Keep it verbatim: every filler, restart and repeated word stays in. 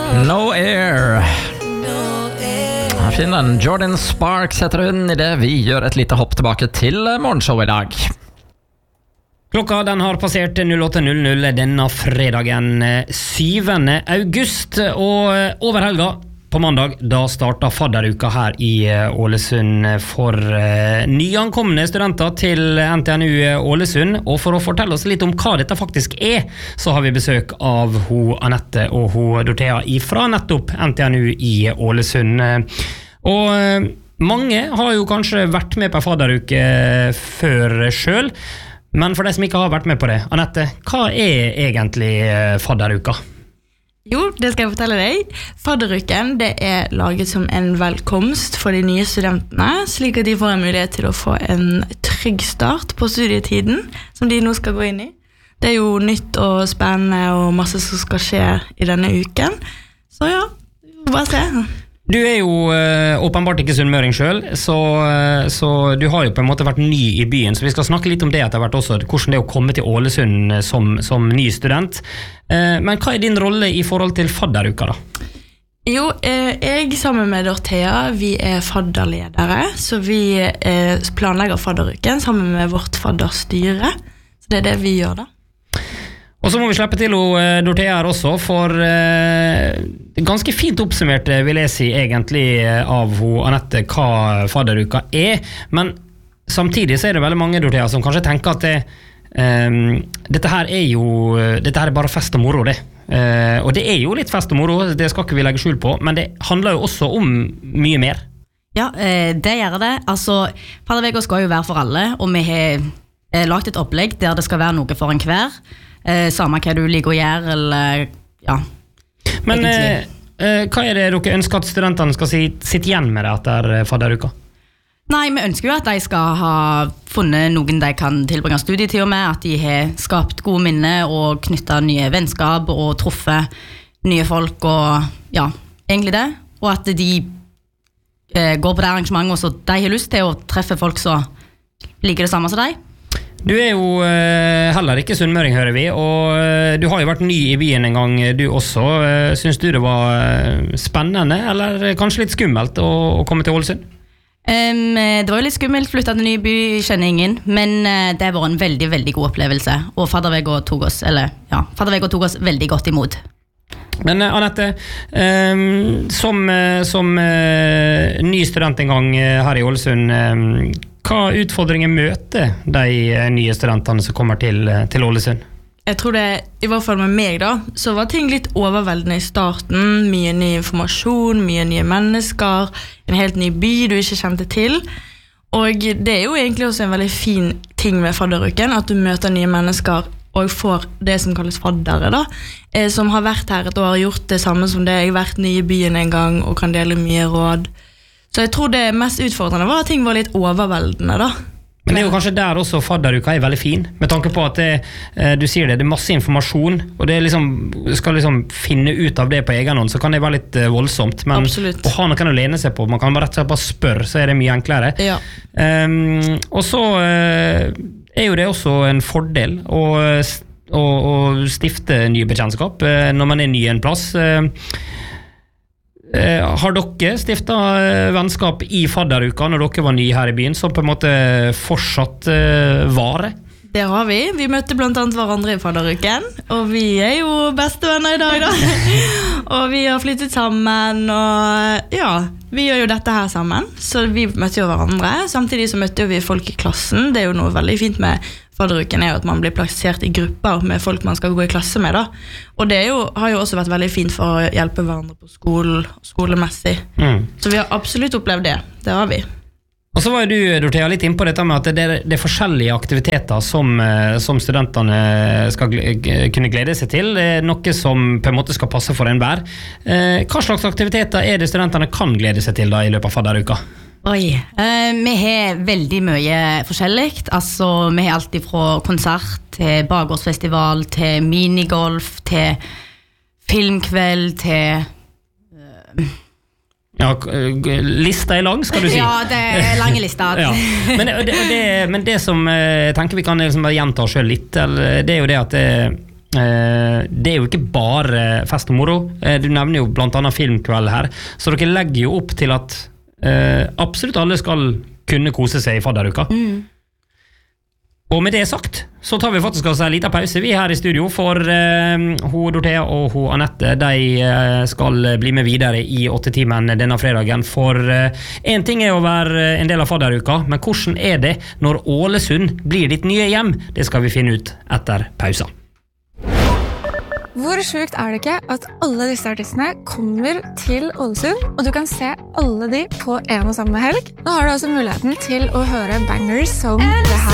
No Air. Fin den. Jordan Sparks heter hun I det vi gjør et lite hopp tilbake til morgenshow I dag. Klokka den har passert null åtte null null denne fredagen syvende august, og over helga på mandag da starta fadderuka her I Ålesund for nyankomne studenter til N T N U Ålesund, og for å fortelle oss litt om hva dette faktisk er, så har vi besøk av ho Anette og ho Dorthea fra nettopp N T N U I Ålesund. Og mange har jo kanskje vært med på fadderuke før selv, men for de som ikke har vært med på det, Anette, hva er egentlig fadderuka? Jo, det skal jeg fortelle deg. Fadderuken det er laget som en velkomst for de nye studentene, slik at de får en mulighet til å få en trygg start på studietiden, som de nå skal gå inn I. Det er jo nytt og spennende og masse som skal skje I denne uken. Så ja, bare se. Du er jo uh, åpenbart ikke sunnmøring selv, så, uh, så du har jo på en måte vært ny I byen, så vi skal snakke litt om det etter hvert også, hvordan det er å komme til Ålesund som, som ny student. Uh, men hva er din rolle I forhold til fadderuka da? Jo, eh, jeg sammen med Dorthea, vi er fadderledere, så vi eh, planlegger fadderuken sammen med vårt fadderstyre, så det er det vi gjør da. Og så må vi slippe til uh, Dorthea her også, for uh, ganske fint oppsummert vil jeg si egentlig av ho Anette hva fadderuka er, men samtidig så er det veldig mange Dorthea som kanskje tenker at det, um, dette her er jo dette her er bare fest og moro det. Uh, og det er jo litt fest og moro, det skal ikke vi legge skjul på, men det handler jo også om mye mer. Ja, eh, det gjør det. Altså, fadderveka skal jo være for alle, og vi har eh, lagt et opplegg der det skal være noe for en hver. Eh, samme hva du liker å gjøre, eller ja. Men eh, eh, hva er det dere ønsker at studentene skal si, sitte igjen med det etter fadderuka? Nei, vi ønsker jo at de skal ha funnet noen de kan tilbringe studietiden med, at de har skapt gode minner og knyttet nye vennskap og truffet nye folk og ja, egentlig det. Og at de eh, går på det arrangementet så de har lyst til å treffe folk som liker det samme som deg. Du er jo uh, heller ikke sunnmøring, hører vi, og uh, du har jo vært ny I byen en gang du også. Uh, synes du det var uh, spennende, eller kanskje litt skummelt å, å komme til Ålesund? Um, det var jo litt skummelt, flyttet til en ny by, kjenner ingen, men uh, det var en veldig, veldig god opplevelse, og fadderveka tok oss, eller ja, fadderveka tok oss veldig godt imot. Men uh, Anette, um, som, uh, som uh, ny student en gang uh, her I Ålesund, um, hva utfordringer møter de nye studentene som kommer til, til Ålesund? Jeg tror det, I hvert fall med meg da, så var ting litt overveldende I starten. Mye ny informasjon, mye nye mennesker, en helt ny by du ikke kjente til. Og det er jo egentlig også en veldig fin ting med fadderuken, at du møter nye mennesker og får det som kalles faddere da, eh, som har vært her et år og gjort det samme som det. Jeg har vært ny I byen en gang og kan dele mye råd. Så jeg tror det mest utfordrende var at ting var litt overveldende da. Men det er jo kanskje der også fadderuka er veldig fin, med tanke på at det, du sier det, det er masse informasjon, og det er liksom, du skal liksom finne ut av det på egen hånd, så kan det være litt voldsomt, men Absolutt. Å ha noen å lene seg på, man kan bare rett og slett bare spørre, så er det mye enklere. Ja. Um, og så uh, er jo det også en fordel å, å, å stifte nye bekjentskap uh, når man er ny en plass. Uh, Uh, har dere stiftet uh, vennskap I fadderuka når dere var nye her I byen, som på en måte fortsatt uh, vare? Det har vi. Vi møtte blant annet hverandre I fadderuken, og vi er jo bestevenner I dag da. Og vi har flyttet sammen, og ja, vi gjør jo dette her sammen, så vi møtte jo hverandre. Samtidig så møtte vi folk I klassen. Det er jo noe veldig fint med fadderuken er jo at man blir plassert I grupper med folk man skal gå I klasse med da. Og det er jo, har jo også vært veldig fint for å hjelpe hverandre på skolen, skolemessig. Mm. Så vi har absolutt opplevd det. Det har vi. Og så var jo du, Dorthea, litt inn på dette med at det er, det er forskjellige aktiviteter som, som studentene skal kunne glede seg til, noe som på en måte skal passe for en hver. Hva slags aktiviteter er det studentene kan glede seg til da I løpet av fadderuka? Oi, uh, vi har veldig mye forskjelligt. Altså, vi har alt fra konsert til bakgårdsfestival, til minigolf, til filmkveld, til... Uh... Ja, lista er lang, skal du si. Ja, det er lange lister. Ja. Men, det, det, men det som jeg tenker vi kan liksom bare gjenta oss selv litt, det er jo det at det, eh, det er jo ikke bare fest og moro. Eh, du nevner jo blant annet filmkveld her, så dere legger jo opp til at eh, absolutt alle skal kunne kose seg i fadderuka. Mm. Og med det sagt, så tar vi faktisk oss en liten pause vi her i studio, for eh, hun Dorthea og hun Annette, de eh, skal bli med videre i åtte timen denne fredagen, for eh, en ting er å være en del av fadderuka, men hvordan er det når Ålesund blir ditt nye hjem? Det skal vi finne ut etter pausa. Hvor sjukt er det ikke at alle disse artistene kommer til Ålesund, og du kan se alle de på en og samme helg? Nå har du altså muligheten til å høre bangers som det her.